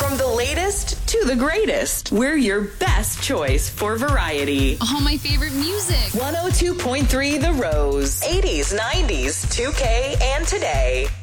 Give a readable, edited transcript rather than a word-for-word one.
From the latest to the greatest, we're your best choice for variety. All my favorite music. 102.3 The Rose. 80s, 90s, 2K, and today.